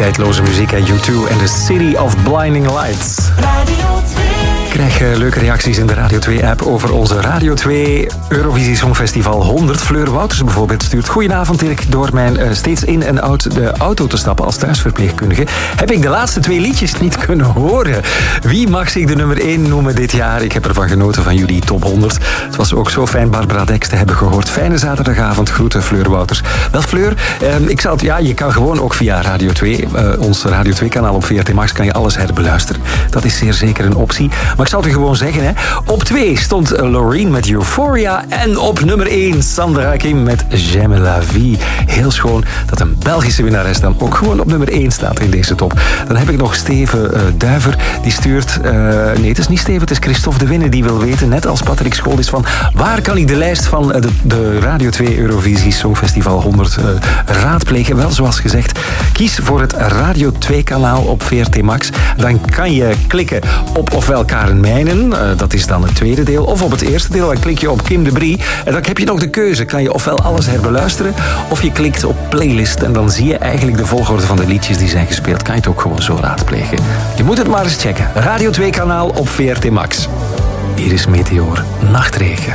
tijdloze muziek en U2 en The City of Blinding Lights. Radio 2. Ik krijg leuke reacties in de Radio 2-app over onze Radio 2 Eurovisie Songfestival 100. Fleur Wouters bijvoorbeeld stuurt: goedenavond Dirk. Door mijn steeds in en uit de auto te stappen als thuisverpleegkundige heb ik de laatste 2 liedjes niet kunnen horen. Wie mag zich de nummer 1 noemen dit jaar? Ik heb ervan genoten van jullie top 100. Het was ook zo fijn Barbara Dex te hebben gehoord. Fijne zaterdagavond. Groeten Fleur Wouters. Wel Fleur, je kan gewoon ook via Radio 2, ons Radio 2 kanaal op VRT Max, kan je alles herbeluisteren. Dat is zeer zeker een optie. Maar ik zal het u gewoon zeggen, hè. Op 2 stond Loreen met Euphoria en op nummer 1 Sandra Hakim met J'aime la vie. Heel schoon dat een Belgische winnares dan ook gewoon op nummer 1 staat in deze top. Dan heb ik nog Steven Duiver, die stuurt... nee, het is niet Steven, het is Christophe de Winne, die wil weten, net als Patrick Schooldis, van waar kan ik de lijst van de Radio 2 Eurovisie Songfestival 100 raadplegen? Wel, zoals gezegd, kies voor het Radio 2 kanaal op VRT Max. Dan kan je klikken op ofwel Karen Meijnen, dat is dan het tweede deel, of op het eerste deel, dan klik je op Kim de Brie. En dan heb je nog de keuze, kan je ofwel alles herbeluisteren, of je klikt op playlist en dan zie je eigenlijk de volgorde van de liedjes die zijn gespeeld. Kan je het ook gewoon zo raadplegen. Je moet het maar eens checken. Radio 2 kanaal op VRT Max. Hier is Meteor, Nachtregen.